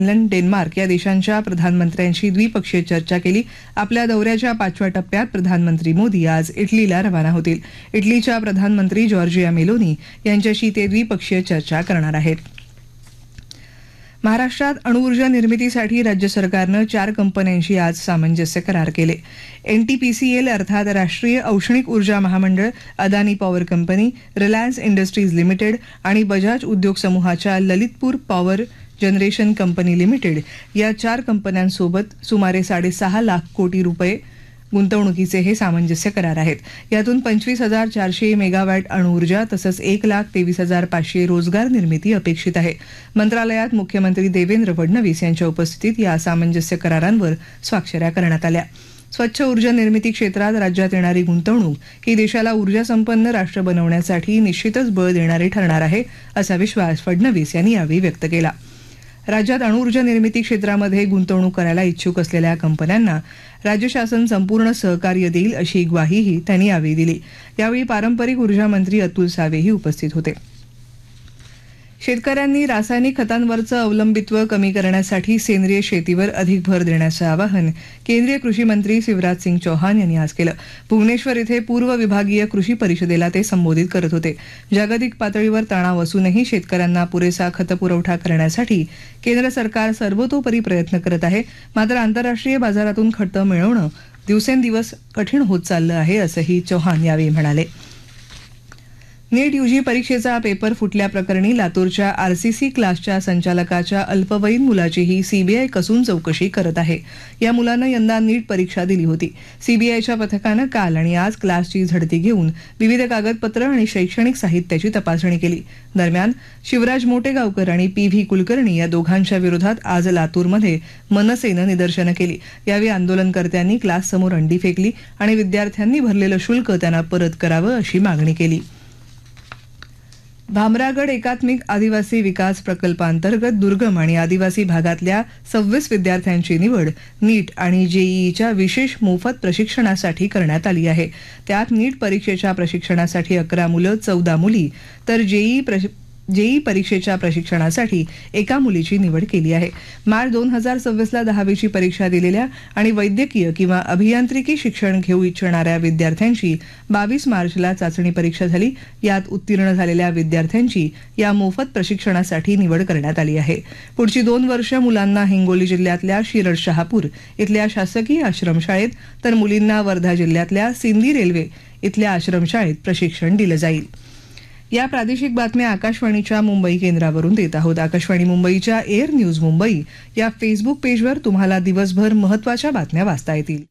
Finland, Denmark या देशांच्या प्रधानमंत्र्यांशी द्विपक्षीय चर्चा केली। आपल्या दौऱ्याच्या 5व्या टप्प्यात प्रधानमंत्री मोदी आज इटलीला रवाना होतील। इटलीच्या प्रधानमंत्री जॉर्जिया मेलोनी यांच्याशी ते द्विपक्षीय चर्चा करणार आहेत। महाराष्ट्रात अणुऊर्जा निर्मितीसाठी राज्य सरकारनं 4 कंपन्यांशी आज सामंजस्य करार केले। एनटीपीसीएल अर्थात राष्ट्रीय औष्णिक ऊर्जा महामंडळ, Adani power company, Reliance industries limited आणि बजाज उद्योग समूहाच्या Lalitpur power generation company limited या 4 कंपन्यांसोबत सुमारे 6.5 लाख कोटी रुपये गुंतवणुकीचे हे सामंजस्य करार आहेत। यातून 25,400 मेगावॅट अणुऊर्जा तसंच 1,23,500 रोजगार निर्मिती अपेक्षित आहे। मंत्रालयात मुख्यमंत्री देवेंद्र फडणवीस यांच्या उपस्थितीत या सामंजस्य करारांवर स्वाक्षऱ्या करण्यात आल्या। स्वच्छ ऊर्जा निर्मिती क्षेत्रात राज्यात येणारी गुंतवणूक ही देशाला ऊर्जा संपन्न राष्ट्र बनवण्यासाठी निश्चितच बळ देणारी ठरणार आहे, असा विश्वास फडणवीस यांनी यावेळी व्यक्त केला। राज्यात अणुऊर्जा निर्मिती क्षेत्रामध्ये गुंतवणूक करायला इच्छुक असलेल्या कंपन्यांना राज्य शासन संपूर्ण सहकार्य देईल, अशी ग्वाहीही त्यांनी यावेळी दिली। यावेळी पारंपरिक ऊर्जा मंत्री अतुल सावेही उपस्थित होते। शेतकऱ्यांनी रासायनिक खतांवरचं अवलंबित्व कमी करण्यासाठी सेंद्रिय शेतीवर अधिक भर देण्याचं आवाहन केंद्रीय कृषी मंत्री शिवराज सिंग चौहान यांनी आज केलं। भुवनेश्वर इथे पूर्व विभागीय कृषी परिषदेला ते संबोधित करत होते। जागतिक पातळीवर तणाव असूनही शेतकऱ्यांना पुरेसा खतपुरवठा करण्यासाठी केंद्र सरकार सर्वतोपरी प्रयत्न करत आहे, मात्र आंतरराष्ट्रीय बाजारातून खतं मिळवणं दिवसेंदिवस कठीण होत चाललं आहे, असंही चौहान यावेळी म्हणाले। नीट यूजी परीक्षेचा पेपर फुटल्याप्रकरणी लातूरच्या आरसीसी क्लासच्या संचालकाच्या अल्पवयीन मुलाचीही सीबीआय कसून चौकशी करत आहे। या मुलानं यंदा नीट परीक्षा दिली होती। सीबीआयच्या पथकानं काल आणि आज क्लासची झडती घेऊन विविध कागदपत्र आणि शैक्षणिक साहित्याची तपासणी केली। दरम्यान शिवराज मोटेगावकर आणि पी.व्ही. कुलकर्णी या दोघांच्या विरोधात आज लातूरमध्ये मनसेनं निदर्शनं केली। यावेळी आंदोलनकर्त्यांनी क्लाससमोर अंडी फेकली आणि विद्यार्थ्यांनी भरलेलं शुल्क त्यांना परत करावं, अशी मागणी केली। भामरागड एकात्मिक आदिवासी विकास प्रकल्पांतर्गत दुर्गम आणि आदिवासी भागातल्या 26 विद्यार्थ्यांची निवड नीट आणि जेईईच्या विशेष मोफत प्रशिक्षणासाठी करण्यात आली आहे। त्यात नीट परीक्षेच्या प्रशिक्षणासाठी 11 मुलं, 14 मुली तर जेईई परीक्षेच्या प्रशिक्षणासाठी 1 मुलीची निवड केली आहे। मार्च 2026ला 10वीची परीक्षा दिलेल्या आणि वैद्यकीय किंवा अभियांत्रिकी शिक्षण घेऊ इच्छिणाऱ्या विद्यार्थ्यांची 22 मार्चला चाचणी परीक्षा झाली। यात उत्तीर्ण झालेल्या विद्यार्थ्यांची या मोफत प्रशिक्षणासाठी निवड करण्यात आली आहे। पुढची 2 वर्ष मुलांना हिंगोली जिल्ह्यातल्या शिरड शहापूर इथल्या शासकीय आश्रमशाळेत तर मुलींना वर्धा जिल्ह्यातल्या सिंदी रेल्वे इथल्या आश्रमशाळेत प्रशिक्षण दिलं जाईल। या प्रादेशिक बातम्या आकाशवाणीच्या मुंबई केंद्रावरून देत आहोत। आकाशवाणी मुंबईच्या एअर न्यूज मुंबई या फेसबुक पेजवर तुम्हाला दिवसभर महत्त्वाच्या बातम्या वाचता येतील।